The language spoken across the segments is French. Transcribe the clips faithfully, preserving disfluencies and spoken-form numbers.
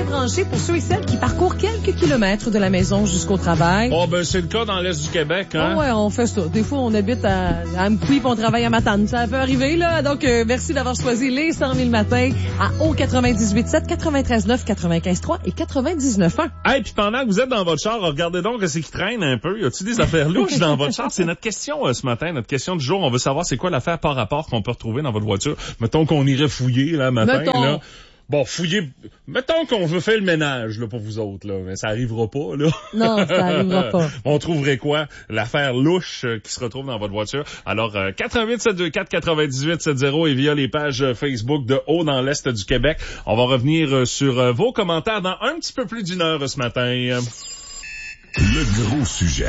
bien branché pour ceux et celles qui parcourent quelques kilomètres de la maison jusqu'au travail. Oh, ben, c'est le cas dans l'Est du Québec, hein? Oh, ouais, on fait ça. Des fois, on habite à, à Amqui, puis on travaille à Matane. Ça peut arriver, là. Donc, euh, merci d'avoir choisi les cent mille matins à O quatre-vingt-dix-huit sept, quatre-vingt-treize neuf, quatre-vingt-quinze trois et quatre-vingt-dix-neuf un. Hey, puis pendant que vous êtes dans votre char, regardez donc ce qui traîne un peu. Y a-t-il des affaires louches dans votre char? C'est notre question euh, ce matin, notre question du jour. On veut savoir c'est quoi l'affaire par rapport qu'on peut retrouver dans votre voiture. Mettons qu'on irait fouiller, là, matin, Mettons. là. Bon, fouiller, mettons qu'on veut faire le ménage, là, pour vous autres, là. Mais ça arrivera pas, là. Non, ça arrivera pas. On trouverait quoi? L'affaire louche euh, qui se retrouve dans votre voiture. Alors, euh, quatre un huit, sept deux quatre, quatre-vingt-dix-huit soixante et via les pages Facebook de Haut dans l'Est du Québec. On va revenir euh, sur euh, vos commentaires dans un petit peu plus d'une heure euh, ce matin. Le gros sujet.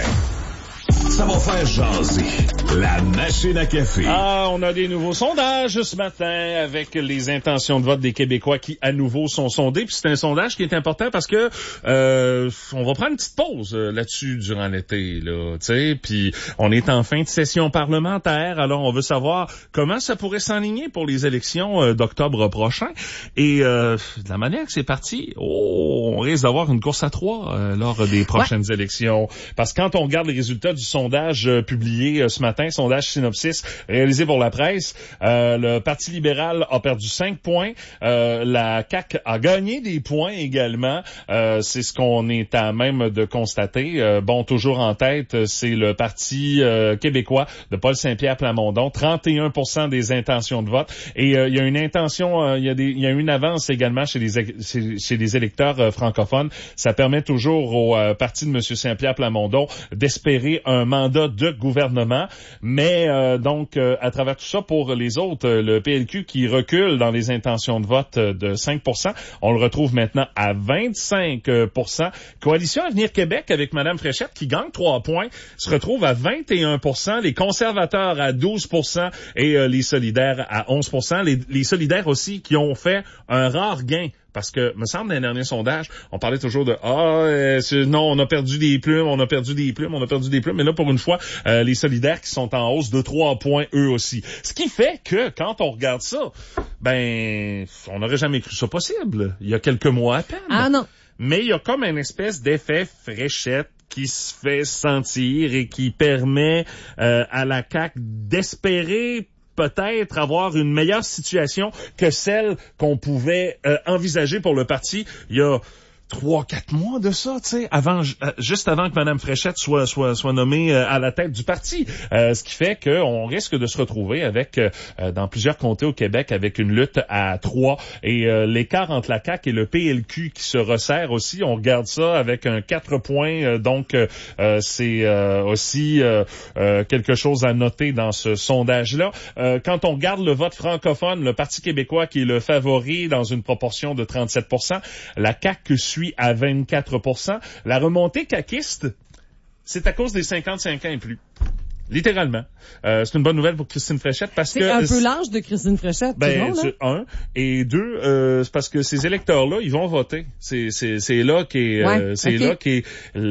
Ça va faire jaser. La machine à café. Ah, on a des nouveaux sondages ce matin avec les intentions de vote des Québécois qui, à nouveau, sont sondés. Puis c'est un sondage qui est important parce que euh, on va prendre une petite pause euh, là-dessus durant l'été, là, tu sais. Puis on est en fin de session parlementaire, alors on veut savoir comment ça pourrait s'enligner pour les élections euh, d'octobre prochain. Et euh, de la manière que c'est parti, oh, on risque d'avoir une course à trois euh, lors des prochaines ouais. élections. Parce que quand on regarde les résultats du sondage euh, publié euh, ce matin, sondage Synopsis réalisé pour la presse, euh, le Parti libéral a perdu cinq points, euh, la C A Q a gagné des points également, euh, c'est ce qu'on est à même de constater. Euh, bon, toujours en tête, c'est le Parti euh, québécois de Paul Saint-Pierre Plamondon, trente et un pour cent des intentions de vote, et euh, il y a une intention, euh, il y a des, il y a une avance également chez les chez, chez les électeurs euh, francophones. Ça permet toujours au euh, Parti de M. Saint-Pierre Plamondon d'espérer un mandat de gouvernement, mais euh, donc euh, à travers tout ça, pour les autres, euh, le P L Q qui recule dans les intentions de vote euh, de cinq pour cent, on le retrouve maintenant à vingt-cinq pour cent. Coalition Avenir Québec avec Mme Fréchette qui gagne trois points, se retrouve à vingt et un pour cent, les conservateurs à douze pour cent et euh, les solidaires à onze pour cent. Les, les solidaires aussi qui ont fait un rare gain. Parce que, me semble, dans les derniers sondages, on parlait toujours de « Ah, euh, non, on a perdu des plumes, on a perdu des plumes, on a perdu des plumes. » Mais là, pour une fois, euh, les solidaires qui sont en hausse de trois points, eux aussi. Ce qui fait que, quand on regarde ça, ben, on n'aurait jamais cru ça possible. Il y a quelques mois à peine. Ah non. Mais il y a comme une espèce d'effet Fréchette qui se fait sentir et qui permet euh, à la C A Q d'espérer peut-être avoir une meilleure situation que celle qu'on pouvait euh, envisager pour le parti il y a trois, quatre mois de ça, tu sais, avant, euh, juste avant que Mme Fréchette soit, soit, soit nommée euh, à la tête du parti. Euh, ce qui fait qu'on risque de se retrouver avec, euh, dans plusieurs comtés au Québec, avec une lutte à trois. Et euh, l'écart entre la C A Q et le P L Q qui se resserre aussi, on regarde ça avec un quatre points. Euh, donc, euh, c'est euh, aussi euh, euh, quelque chose à noter dans ce sondage-là. Euh, quand on regarde le vote francophone, le Parti québécois qui est le favori dans une proportion de trente-sept pour cent, la C A Q suit à vingt-quatre pour cent. La remontée caquiste, c'est à cause des cinquante-cinq ans et plus. Littéralement. Euh, c'est une bonne nouvelle pour Christine Fréchette parce c'est que... C'est un peu l'âge de Christine Fréchette. Ben, bon, c'est un. Et deux, euh, c'est parce que ces électeurs-là, ils vont voter. C'est, c'est, c'est là qu'est, ouais, euh, c'est okay. là qu'est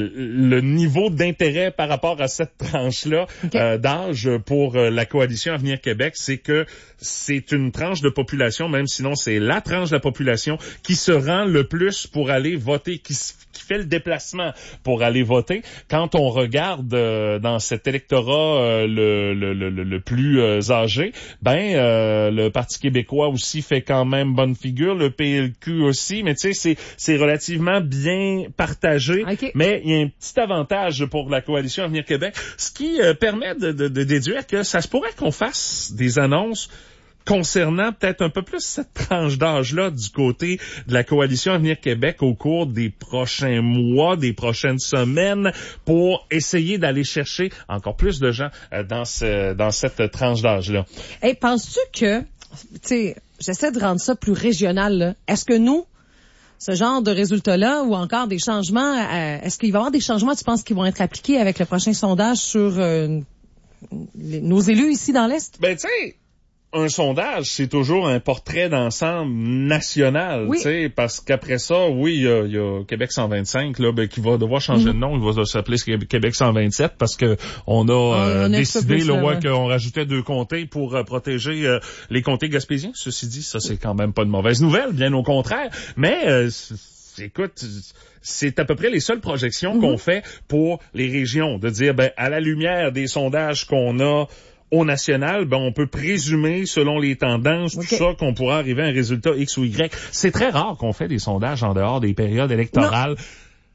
le niveau d'intérêt par rapport à cette tranche-là okay. euh, d'âge pour euh, la Coalition Avenir Québec. C'est que c'est une tranche de population, même sinon c'est la tranche de la population qui se rend le plus pour aller voter, qui, qui fait le déplacement pour aller voter. Quand on regarde euh, dans cet électorat Euh, le, le, le, le plus euh, âgé, ben euh, le Parti québécois aussi fait quand même bonne figure, le P L Q aussi, mais tu sais, c'est, c'est relativement bien partagé, okay. Mais il y a un petit avantage pour la Coalition Avenir Québec, ce qui euh, permet de, de, de déduire que ça se pourrait qu'on fasse des annonces concernant peut-être un peu plus cette tranche d'âge-là du côté de la Coalition Avenir Québec au cours des prochains mois, des prochaines semaines, pour essayer d'aller chercher encore plus de gens euh, dans ce dans cette tranche d'âge-là. Hey, penses-tu que, tu sais, j'essaie de rendre ça plus régional, là. Est-ce que nous, ce genre de résultats-là, ou encore des changements, euh, est-ce qu'il va y avoir des changements, tu penses, qui vont être appliqués avec le prochain sondage sur euh, les, nos élus ici dans l'Est? Ben, tu sais, un sondage, c'est toujours un portrait d'ensemble national, oui. Tu sais, parce qu'après ça, oui, il y a, y a Québec cent vingt-cinq là, ben, qui va devoir changer mm-hmm. de nom, il va s'appeler Québec cent vingt-sept parce que on a euh, on décidé là, ouais, qu'on rajoutait deux comtés pour euh, protéger euh, les comtés gaspésiens. Ceci dit, ça c'est quand même pas une mauvaise nouvelle, bien au contraire, mais euh, écoute, c'est à peu près les seules projections mm-hmm. qu'on fait pour les régions, de dire, ben, à la lumière des sondages qu'on a au national, ben, on peut présumer, selon les tendances, okay. tout ça, qu'on pourra arriver à un résultat X ou Y. C'est très rare qu'on fait des sondages en dehors des périodes électorales. Non.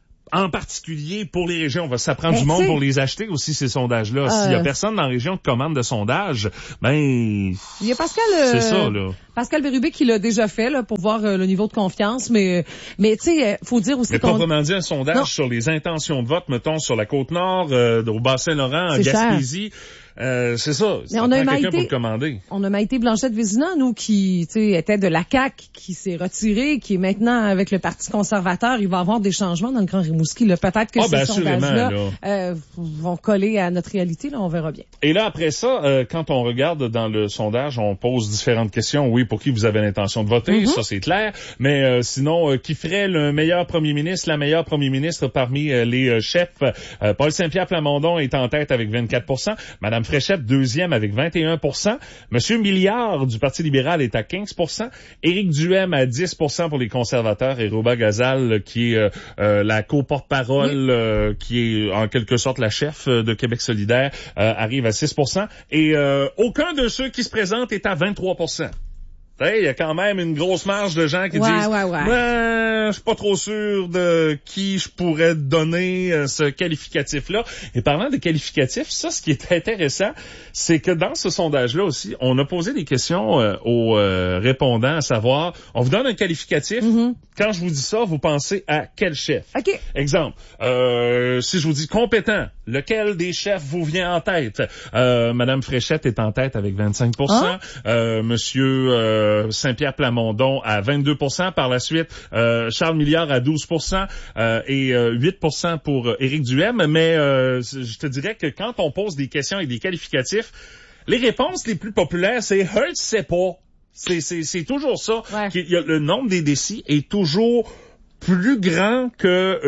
En particulier pour les régions, ça prend ben, du monde pour les acheter aussi, ces sondages-là. Euh... S'il y a personne dans la région qui commande de sondage, ben... Il y a Pascal... Euh... C'est ça, là. Pascal Bérubé qui l'a déjà fait, là, pour voir euh, le niveau de confiance, mais, mais tu sais, faut dire aussi mais qu'on... Mais proprement dit, un sondage non. sur les intentions de vote, mettons, sur la Côte-Nord, euh, au Bas-Saint-Laurent, en Gaspésie... Euh, c'est ça. Mais on a quelqu'un Maïté, pour le commander. On a Maïté Blanchette-Vézina, nous, qui, tu sais, était de l'A C A Q, qui s'est retiré, qui est maintenant avec le Parti conservateur. Il va y avoir des changements dans le Grand Rimouski. Là, peut-être que ah, ces ben, sondages-là euh, vont coller à notre réalité. Là, on verra bien. Et là, après ça, euh, quand on regarde dans le sondage, on pose différentes questions. Oui, pour qui vous avez l'intention de voter, mm-hmm. ça c'est clair. Mais euh, sinon, euh, qui ferait le meilleur premier ministre, la meilleure premier ministre parmi euh, les euh, chefs? Euh, Paul Saint-Pierre Plamondon est en tête avec vingt-quatre pour cent. Madame Fréchette, deuxième avec vingt et un pour cent. Monsieur Milliard du Parti libéral est à quinze pour cent. Éric Duhem à dix pour cent pour les conservateurs. Et Rouba Gazal, qui est euh, euh, la co-porte-parole, oui. euh, qui est en quelque sorte la chef de Québec solidaire, euh, arrive à six pour cent. Et euh, aucun de ceux qui se présentent est à vingt-trois pour cent. Il hey, y a quand même une grosse marge de gens qui ouais, disent ouais, ouais. ben, je suis pas trop sûr de qui je pourrais donner euh, ce qualificatif-là. Et parlant de qualificatif, ça, ce qui est intéressant, c'est que dans ce sondage-là aussi, on a posé des questions euh, aux euh, répondants, à savoir, on vous donne un qualificatif. Mm-hmm. Quand je vous dis ça, vous pensez à quel chef? Okay. Exemple, euh, si je vous dis compétent, lequel des chefs vous vient en tête? Euh, Madame Fréchette est en tête avec vingt-cinq pour cent. Hein? Euh, Monsieur euh, Saint-Pierre Plamondon à vingt-deux pour cent. Par la suite, euh, Charles Milliard à douze pour cent euh, et euh, huit pour cent pour euh, Éric Duhem. Mais euh, je te dirais que quand on pose des questions et des qualificatifs, les réponses les plus populaires, c'est « Hertz, c'est pas ». C'est, c'est, c'est toujours ça. Ouais. Il y a, le nombre des décis est toujours plus grand que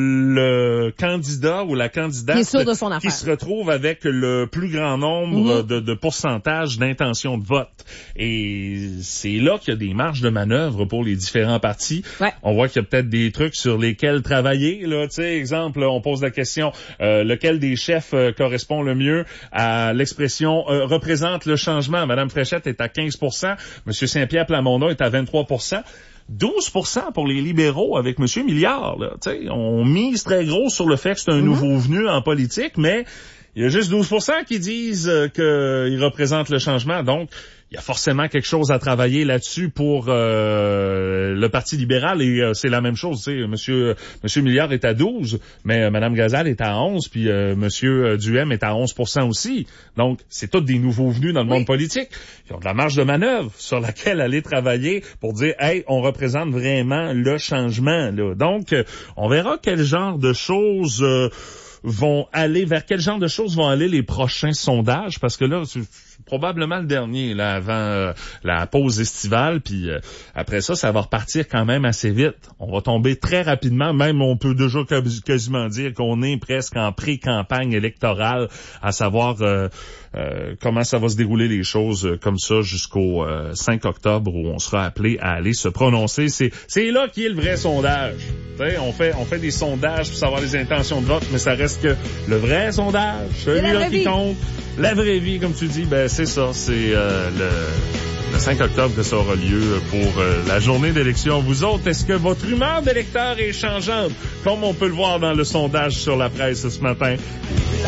le candidat ou la candidate qui, est sûr de son qui se retrouve avec le plus grand nombre mm-hmm. de, de pourcentage d'intention de vote. Et c'est là qu'il y a des marges de manœuvre pour les différents partis. Ouais. On voit qu'il y a peut-être des trucs sur lesquels travailler. Là, tu sais, exemple, on pose la question euh, lequel des chefs euh, correspond le mieux à l'expression euh, représente le changement. Madame Fréchette est à quinze pour cent, Monsieur Saint-Pierre Plamondon est à vingt-trois pour cent. douze pour cent pour les libéraux avec Monsieur Milliard. Là. T'sais, on mise très gros sur le fait que c'est un mm-hmm. nouveau venu en politique, mais il y a juste douze pour cent qui disent euh, qu'il représente le changement. Donc, il y a forcément quelque chose à travailler là-dessus pour euh, le Parti libéral et euh, c'est la même chose. Tu sais, Monsieur Monsieur Milliard est à douze, mais euh, Madame Gazal est à onze, puis euh, Monsieur Duhem est à onze pour cent aussi. Donc, c'est tous des nouveaux venus dans le oui. monde politique. Ils ont de la marge de manœuvre sur laquelle aller travailler pour dire, hey, on représente vraiment le changement. Là. Donc, euh, on verra quel genre de choses euh, vont aller, vers quel genre de choses vont aller les prochains sondages, parce que là, c'est probablement le dernier, là, avant euh, la pause estivale, puis euh, après ça, ça va repartir quand même assez vite. On va tomber très rapidement, même on peut déjà quasiment dire qu'on est presque en pré-campagne électorale, à savoir euh, euh, comment ça va se dérouler les choses euh, comme ça jusqu'au euh, cinq octobre où on sera appelé à aller se prononcer. C'est c'est là qui est le vrai sondage. T'sais, on fait on fait des sondages pour savoir les intentions de vote, mais ça reste que le vrai sondage, celui-là qui compte, la vraie vie, comme tu dis, ben c'est ça, c'est euh, le, le cinq octobre que ça aura lieu pour euh, la journée d'élection. Vous autres, est-ce que votre humeur d'électeur est changeante, comme on peut le voir dans le sondage sur la presse ce matin?